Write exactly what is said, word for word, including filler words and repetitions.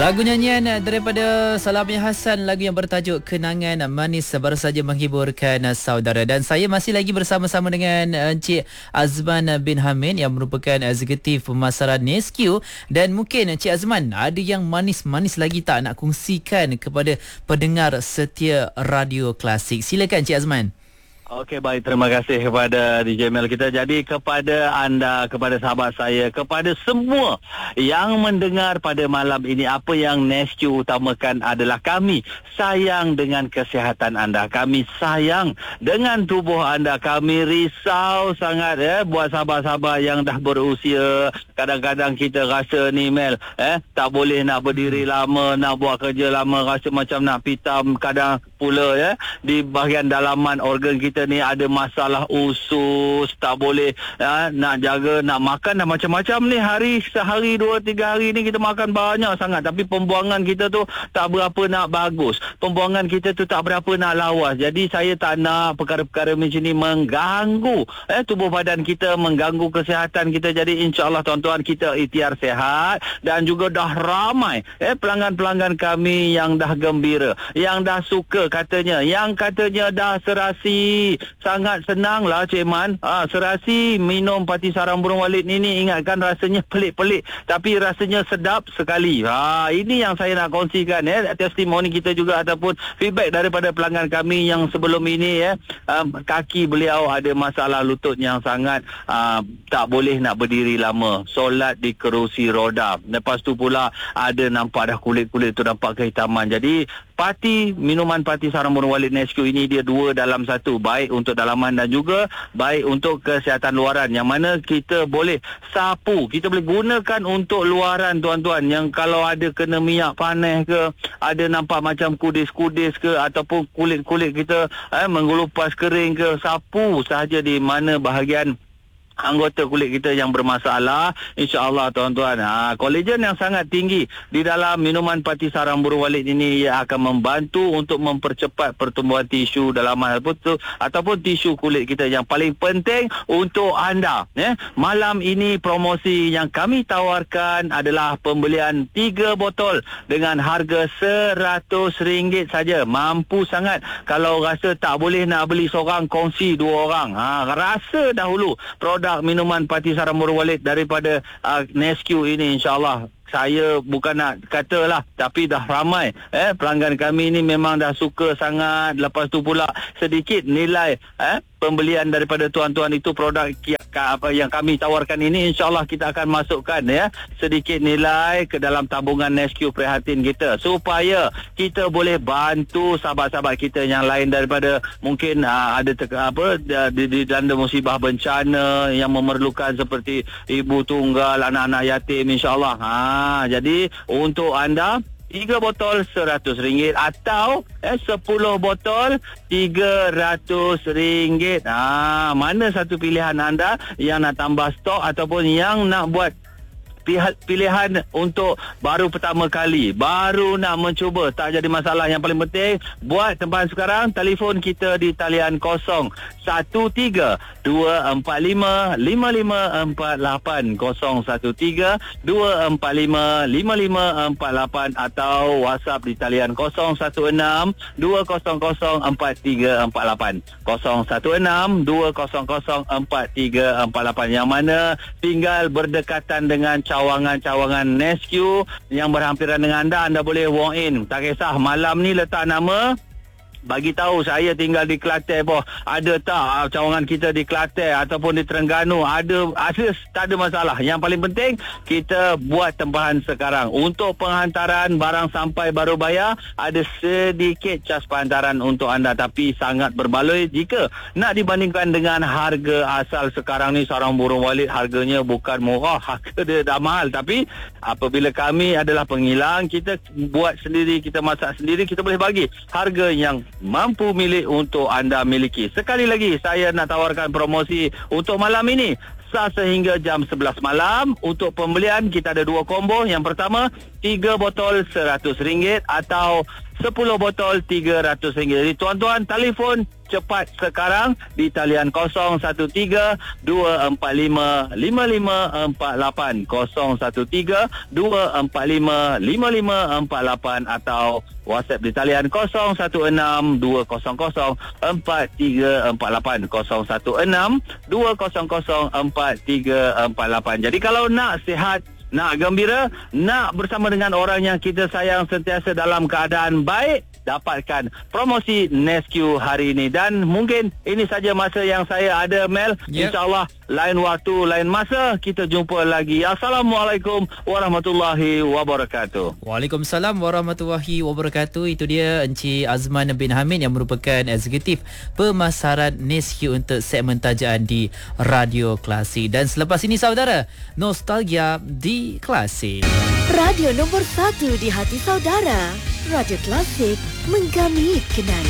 Lagu nyanyian daripada Salami Hassan, lagu yang bertajuk Kenangan Manis baru saja menghiburkan saudara. Dan saya masih lagi bersama-sama dengan Encik Azman bin Hamid yang merupakan Eksekutif Pemasaran Nescue. Dan mungkin Encik Azman ada yang manis-manis lagi tak nak kongsikan kepada pendengar setia Radio Klasik. Silakan Encik Azman. Okey, baik, terima kasih kepada D J Mel kita. Jadi kepada anda, kepada sahabat saya, kepada semua yang mendengar pada malam ini, apa yang Nescue utamakan adalah kami sayang dengan kesihatan anda, kami sayang dengan tubuh anda, kami risau sangat ya buat sahabat-sahabat yang dah berusia. Kadang-kadang kita rasa ni Mel, eh tak boleh nak berdiri lama, nak buat kerja lama, rasa macam nak pitam. Kadang pula ya di bahagian dalaman organ kita ni ada masalah usus, tak boleh ya, nak jaga, nak makan dah macam-macam ni, hari sehari dua tiga hari ni kita makan banyak sangat, tapi pembuangan kita tu tak berapa nak bagus, pembuangan kita tu tak berapa nak lawas. Jadi saya tak nak perkara-perkara macam ni mengganggu eh, tubuh badan kita, mengganggu kesihatan kita. Jadi insyaAllah tuan-tuan, kita ikhtiar sehat dan juga dah ramai eh, pelanggan-pelanggan kami yang dah gembira, yang dah suka katanya, yang katanya dah serasi. Sangat senanglah Cik Man. Ha, serasi minum Pati Sarang Burung Walid ni, ni ingatkan rasanya pelik-pelik tapi rasanya sedap sekali. Ha, ini yang saya nak kongsikan eh, testimoni kita juga ataupun feedback daripada pelanggan kami yang sebelum ini eh, um, kaki beliau ada masalah lutut yang sangat uh, tak boleh nak berdiri lama, solat di kerusi roda. Lepas tu pula ada nampak dah kulit-kulit tu nampak kehitaman. Jadi Pati, minuman Pati Sarang Burung Walid Nescue ini dia dua dalam satu, baik untuk dalaman dan juga baik untuk kesihatan luaran, yang mana kita boleh sapu, kita boleh gunakan untuk luaran tuan-tuan, yang kalau ada kena minyak panas ke, ada nampak macam kudis-kudis ke, ataupun kulit-kulit kita eh, mengelupas kering ke, sapu sahaja di mana bahagian anggota kulit kita yang bermasalah. InsyaAllah tuan-tuan, ha, kolagen yang sangat tinggi di dalam minuman Pati Sarang Burung Walid ini, ia akan membantu untuk mempercepat pertumbuhan tisu dalaman ataupun, ataupun tisu kulit kita. Yang paling penting untuk anda eh, malam ini promosi yang kami tawarkan adalah pembelian tiga botol dengan harga seratus ringgit saja. Mampu sangat. Kalau rasa tak boleh nak beli seorang, kongsi dua orang. Ha, rasa dahulu produk minuman Pati Sarang Burung Walid daripada uh, Nescue ini. InsyaAllah, saya bukan nak katalah, tapi dah ramai eh, pelanggan kami ni memang dah suka sangat. Lepas tu pula sedikit nilai eh, pembelian daripada tuan-tuan itu, produk apa yang kami tawarkan ini, insyaAllah kita akan masukkan ya sedikit nilai ke dalam tabungan Nescue Prihatin kita, supaya kita boleh bantu sahabat-sahabat kita yang lain daripada mungkin uh, ada teka, apa di, di dilanda musibah bencana yang memerlukan, seperti ibu tunggal, anak-anak yatim. InsyaAllah ha, jadi untuk anda tiga botol seratus ringgit atau eh, sepuluh botol tiga ratus ringgit. Ah, mana satu pilihan anda yang nak tambah stok ataupun yang nak buat pilihan untuk baru pertama kali, baru nak mencuba, tak jadi masalah. Yang paling penting buat tempahan sekarang. Telefon kita di talian kosong satu tiga dua empat lima lima lima empat lapan, kosong satu tiga dua empat lima lima lima empat lapan, atau WhatsApp di talian kosong satu enam dua kosong kosong empat tiga empat lapan, kosong satu enam dua kosong kosong empat tiga empat lapan, yang mana tinggal berdekatan dengan cawangan-cawangan Nescue yang berhampiran dengan anda. Anda boleh walk in, tak kisah malam ni letak nama, bagi tahu saya tinggal di Kelantan, boh, ada tak cawangan kita di Kelantan ataupun di Terengganu, ada, ada, tak ada masalah. Yang paling penting kita buat tempahan sekarang. Untuk penghantaran barang sampai baru bayar, ada sedikit cas penghantaran untuk anda, tapi sangat berbaloi jika nak dibandingkan dengan harga asal sekarang ni. Sarang Burung Walid harganya bukan murah, harga dia dah mahal, tapi apabila kami adalah pengilang, kita buat sendiri, kita masak sendiri, kita boleh bagi harga yang mampu milik untuk anda miliki. Sekali lagi saya nak tawarkan promosi untuk malam ini sah sehingga jam sebelas malam. Untuk pembelian kita ada dua combo. Yang pertama, tiga botol seratus ringgit atau sepuluh botol tiga ratus ringgit. Jadi tuan-tuan telefon cepat sekarang di talian kosong satu tiga dua empat lima lima lima empat lapan, kosong satu tiga dua empat lima lima lima empat lapan, atau WhatsApp di talian kosong satu enam dua kosong kosong empat tiga empat lapan, kosong satu enam dua kosong kosong empat tiga empat lapan. Jadi kalau nak sihat, nak gembira, nak bersama dengan orang yang kita sayang sentiasa dalam keadaan baik, dapatkan promosi Nesque hari ini. Dan mungkin ini saja masa yang saya ada, Mel. Yep. InsyaAllah lain waktu, lain masa kita jumpa lagi. Assalamualaikum warahmatullahi wabarakatuh. Waalaikumsalam warahmatullahi wabarakatuh. Itu dia Encik Azman bin Hamid yang merupakan eksekutif pemasaran Nesque untuk segmen tajaan di Radio Klasik. Dan selepas ini saudara, nostalgia di Klasik. Radio nombor satu di hati saudara. Radio Klasik, menggami kenangan.